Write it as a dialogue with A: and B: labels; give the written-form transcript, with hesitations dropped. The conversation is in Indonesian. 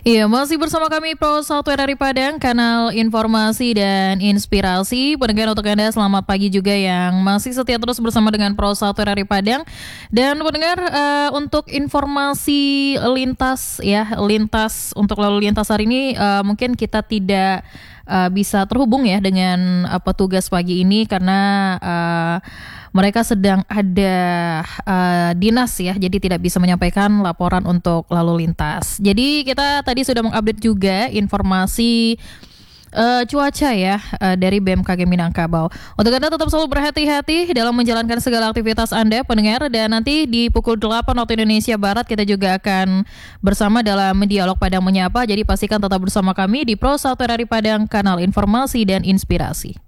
A: Iya, masih bersama kami Pro 1 RRI Padang, kanal informasi dan inspirasi. Pendengar untuk Anda, selamat pagi juga yang masih setia terus bersama dengan Pro 1 RRI Padang. Dan pendengar, untuk informasi lintas lintas untuk lalu lintas hari ini, mungkin kita tidak bisa terhubung ya dengan petugas pagi ini karena mereka sedang ada dinas ya, jadi tidak bisa menyampaikan laporan untuk lalu lintas. Jadi kita tadi sudah mengupdate juga informasi cuaca ya dari BMKG Minangkabau. Untuk Anda tetap selalu berhati-hati dalam menjalankan segala aktivitas Anda pendengar, dan nanti di pukul 8 waktu Indonesia Barat kita juga akan bersama dalam Dialog Padang Menyapa. Jadi pastikan tetap bersama kami di Pro 1 RRI Padang, kanal informasi dan inspirasi.